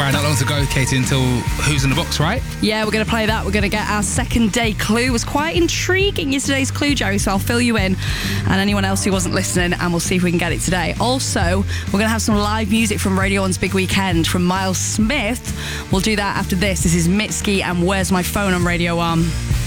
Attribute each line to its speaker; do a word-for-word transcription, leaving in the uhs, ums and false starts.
Speaker 1: Alright, not long to go, Katie, until Who's in the Box, right?
Speaker 2: Yeah, we're going to play that. We're going to get our second day clue. It was quite intriguing yesterday's clue, Jerry, so I'll fill you in and anyone else who wasn't listening, and we'll see if we can get it today. Also, we're going to have some live music from Radio one's Big Weekend from Miles Smith. We'll do that after this. This is Mitski and Where's My Phone on Radio one.